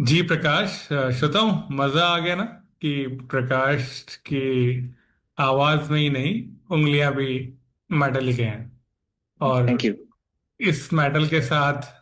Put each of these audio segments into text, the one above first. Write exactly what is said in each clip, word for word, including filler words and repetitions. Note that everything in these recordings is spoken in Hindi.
जी प्रकाश, अ, श्रोताओं, मजा आ गया ना कि प्रकाश की आवाज में ही नहीं, उंगलियां भी मेटल ही के हैं। और थैंक यू। इस मेटल के साथ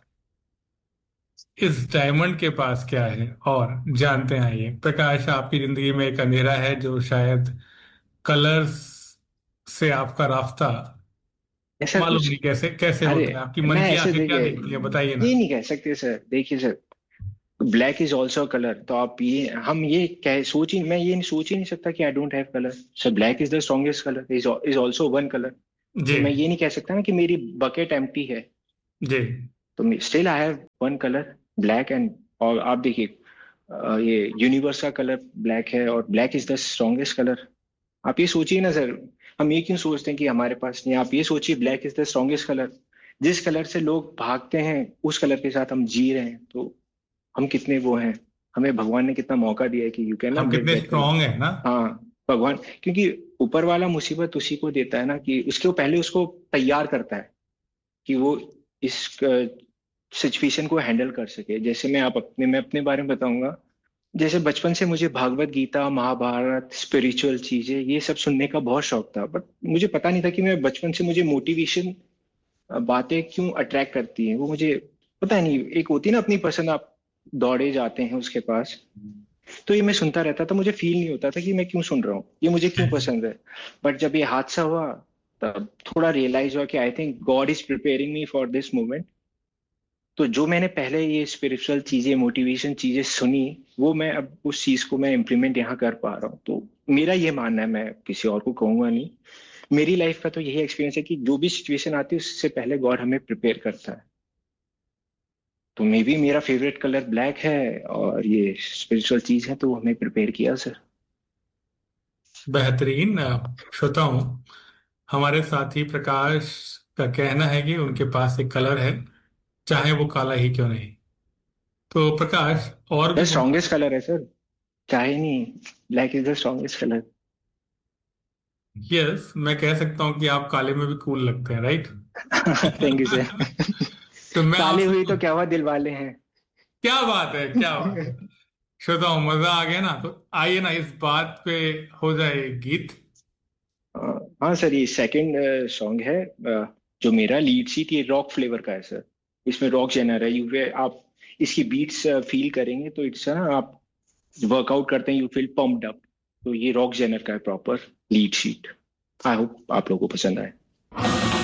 इस डायमंड के पास क्या है, और जानते हैं ये प्रकाश, आपकी जिंदगी में एक अंधेरा है जो शायद कलर्स से आपका रास्ता ऐसा मालूम कुछ। नहीं कैसे कैसे अरे, होता है। आपकी मन मैं की ऐसे आंखें क्या देखिए, देखती है, बताइए ना। ये नहीं कह सकते सर। देखिए sir, black is also colour. तो आप ये हम ये कह सोच ही मैं ये नहीं सोच ही नहीं सकता कि I don't have colour. Sir, black is the strongest colour, is is also one colour. जी। तो मैं ये नहीं कह सकता ना कि मेरी बकेट एम्प्टी है। जी। तो still I have one colour, black. And और आप देखिए, अ, ये यूनिवर्स का कलर ब्लैक है और black is the strongest colour. आप ये सोचिए ना सर, हम ये क्यों सोचते हैं कि हमारे पास नहीं। आप ये सोचिए, black is the strongest colour. जिस कलर से लोग भागते हैं उस कलर के साथ हम जी रहे हैं। तो हम कितने वो हैं। हमें भगवान ने कितना मौका दिया है कि यू कैन नॉट हम गेट कितने दैट कलर। स्ट्रांग हैं ना। हाँ, भगवान। क्योंकि ऊपर वाला मुसीबत उसी को देता है ना, कि उसके वो पहले उसको तैयार करता है कि वो इस सिचुएशन को हैंडल कर सके। जैसे मैं आप अपने मैं अपने बारे में बताऊंगा। जैसे बचपन से मुझे भागवत गीता, महाभारत, स्पिरिचुअल चीजें ये सब सुनने का बहुत शौक था। बट मुझे पता नहीं था कि मैं बचपन से मुझे मोटिवेशन बातें क्यों अट्रैक्ट करती हैं। वो मुझे पता नहीं, एक होती है ना अपनी पसंद, आप दौड़े जाते हैं उसके पास। तो ये मैं सुनता रहता था, मुझे फील नहीं होता था कि मैं क्यों सुन रहा हूँ, ये मुझे क्यों पसंद है। बट जब ये हादसा हुआ, तब थोड़ा रियलाइज हुआ कि I think God is preparing me for this moment. तो जो मैंने पहले ये स्पिरिचुअल चीजें, मोटिवेशन चीजें सुनी, वो मैं अब उस चीज को मैं इम्प्लीमेंट यहाँ कर पा रहा हूँ। तो मेरा ये मानना है, मैं किसी और को कहूंगा नहीं। मेरी लाइफ का तो यही एक्सपीरियंस है कि जो भी सिचुएशन आती है उससे पहले गॉड हमें प्रिपेयर करता है। तो मे बी मेरा फेवरेट कलर ब्लैक है, और ये स्पिरिचुअल चीज है तो हमें प्रिपेयर किया सर। बेहतरीन। अ, श्रोताओं, हमारे साथी प्रकाश का कहना है कि उनके पास एक कलर है, चाहे वो काला ही क्यों नहीं। तो प्रकाश, और द भी बहुत। स्ट्रॉन्गेस्ट कलर है सर, चाहे नहीं। Black is the strongest colour. Yes, मैं कह सकता हूँ कि आप काले में भी कूल लगते हैं, राइट। Thank you sir. तो मैं काले आपसे हुई तो पूछ- क्या हुआ, दिल वाले हैं। क्या बात है, क्या बात है। श्रोताओं, मजा आ गया ना, तो आइए ना इस बात पे हो जाए गीत। अ, हाँ सर, ये सेकंड सॉन्ग है। अ, जो मेरा लीड सीट ये रॉक फ्लेवर का है सर। इसमें रॉक जेनर है। यू आप इसकी बीट्स फील करेंगे तो इट्स ना, आप वर्कआउट करते हैं यू फील पम्प्ड अप। तो ये रॉक जेनर का है proper lead sheet. I hope आप लोगों को पसंद आए।